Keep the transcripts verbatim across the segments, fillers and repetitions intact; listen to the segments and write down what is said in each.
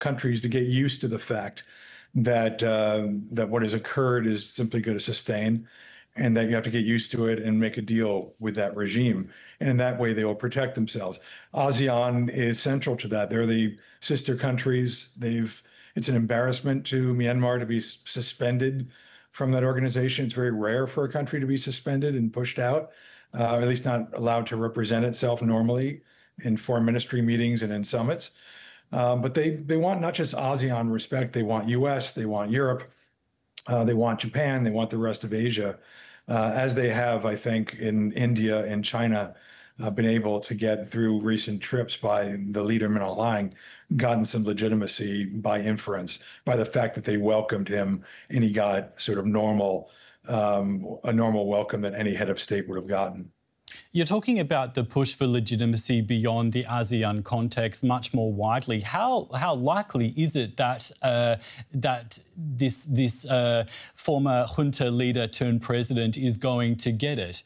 countries to get used to the fact that uh, that what has occurred is simply going to sustain, and that you have to get used to it and make a deal with that regime. And in that way, they will protect themselves. ASEAN is central to that. They're the sister countries. They've it's an embarrassment to Myanmar to be suspended from that organization. It's very rare for a country to be suspended and pushed out, uh, or at least not allowed to represent itself normally in foreign ministry meetings and in summits. Um, but they they want not just ASEAN respect, they want U S, they want Europe, uh, they want Japan, they want the rest of Asia, uh, as they have, I think, in India and China, uh, been able to get through recent trips by the leader Min Aung Hlaing, gotten some legitimacy by inference, by the fact that they welcomed him and he got sort of normal, um, a normal welcome that any head of state would have gotten. You're talking about the push for legitimacy beyond the ASEAN context much more widely. How how likely is it that uh, that this this uh, former junta leader turned president is going to get it?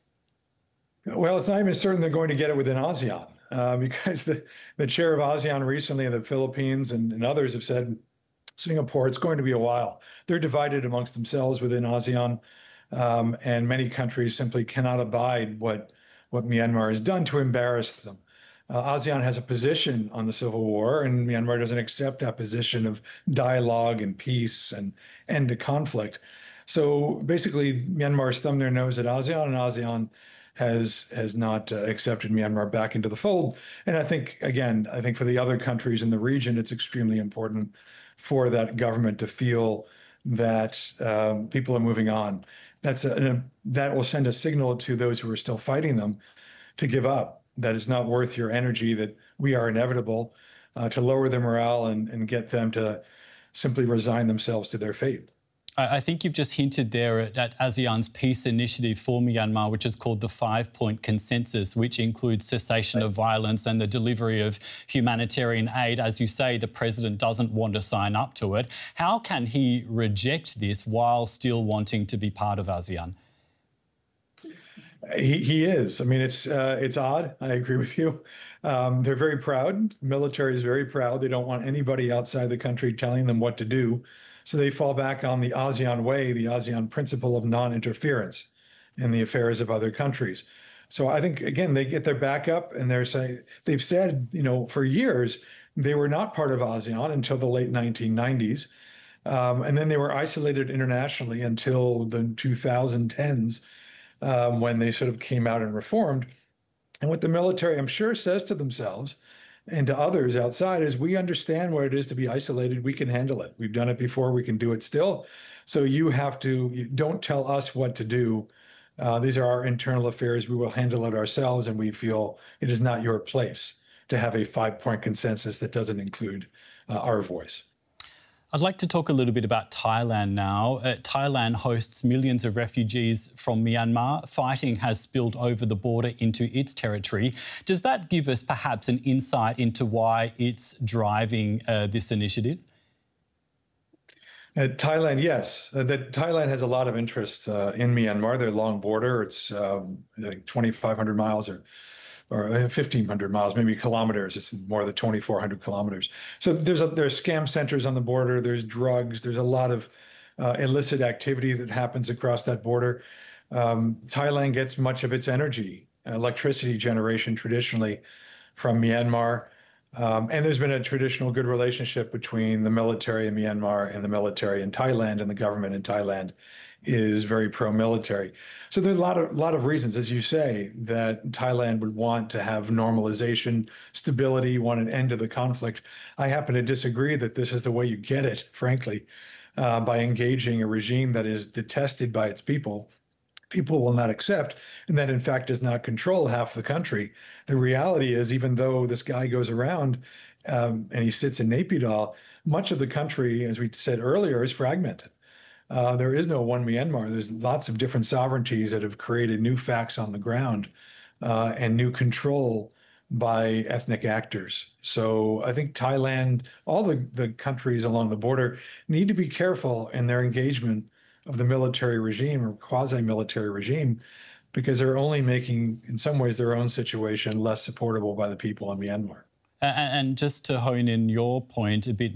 Well, it's not even certain they're going to get it within ASEAN, uh, because the, the chair of ASEAN recently, the Philippines and, and others have said, Singapore, it's going to be a while. They're divided amongst themselves within ASEAN. Um, and many countries simply cannot abide what, what Myanmar has done to embarrass them. Uh, ASEAN has a position on the civil war, and Myanmar doesn't accept that position of dialogue and peace and end to conflict. So basically, Myanmar's thumbed their nose at ASEAN, and ASEAN has has not uh, accepted Myanmar back into the fold. And I think, again, I think for the other countries in the region, it's extremely important for that government to feel that um, people are moving on. That's a, a, that will send a signal to those who are still fighting them to give up, that it's not worth your energy, that we are inevitable, uh, to lower their morale and, and get them to simply resign themselves to their fate. I think you've just hinted there at, at ASEAN's peace initiative for Myanmar, which is called the Five-Point Consensus, which includes cessation of violence and the delivery of humanitarian aid. As you say, the president doesn't want to sign up to it. How can he reject this while still wanting to be part of ASEAN? He, he is. I mean, it's uh, it's odd. I agree with you. Um, they're very proud. The military is very proud. They don't want anybody outside the country telling them what to do. So they fall back on the ASEAN way, the ASEAN principle of non-interference in the affairs of other countries. So I think, again, they get their back up and they're saying, they've said, you know, for years, they were not part of ASEAN until the late nineteen nineties. Um, and then they were isolated internationally until the twenty tens, um, when they sort of came out and reformed. And what the military, I'm sure, says to themselves and to others outside is, we understand what it is to be isolated. We can handle it. We've done it before. We can do it still. So you have to, you don't tell us what to do. Uh, these are our internal affairs. We will handle it ourselves. And we feel it is not your place to have a five-point consensus that doesn't include uh, our voice. I'd like to talk a little bit about Thailand now. Uh, Thailand hosts millions of refugees from Myanmar. Fighting has spilled over the border into its territory. Does that give us perhaps an insight into why it's driving uh, this initiative? Uh, Thailand, yes. Uh, that Thailand has a lot of interest uh, in Myanmar. Their long border, it's um, like twenty-five hundred miles or or fifteen hundred miles, maybe kilometers. It's more than twenty-four hundred kilometers. So there's a, there's scam centers on the border. There's drugs. There's a lot of uh, illicit activity that happens across that border. Um, Thailand gets much of its energy, electricity generation traditionally from Myanmar. Um, and there's been a traditional good relationship between the military in Myanmar and the military in Thailand, and the government in Thailand is very pro-military. So there are a lot of, lot of reasons, as you say, that Thailand would want to have normalization, stability, want an end to the conflict. I happen to disagree that this is the way you get it, frankly, uh, by engaging a regime that is detested by its people. People will not accept, and that in fact does not control half the country. The reality is, even though this guy goes around um, and he sits in Naypyidaw, much of the country, as we said earlier, is fragmented. Uh, there is no one Myanmar. There's lots of different sovereignties that have created new facts on the ground uh, and new control by ethnic actors. So I think Thailand, all the, the countries along the border need to be careful in their engagement of the military regime or quasi-military regime, because they're only making, in some ways, their own situation less supportable by the people in Myanmar. A- And just to hone in your point a bit